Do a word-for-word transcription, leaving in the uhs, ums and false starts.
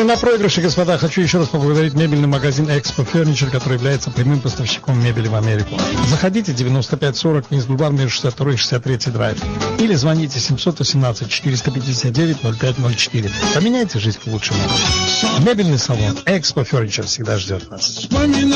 Ну, на проигрыше, господа, хочу еще раз поблагодарить мебельный магазин Expo Furniture, который является прямым поставщиком мебели в Америку. Заходите, девяносто пять сорок, Ньюс Бульвар, между шестьдесят второй и шестьдесят третий драйв. Или звоните семьсот восемнадцать четыреста пятьдесят девять ноль пять ноль четыре. Поменяйте жизнь к лучшему. Мебельный салон Expo Furniture всегда ждет нас.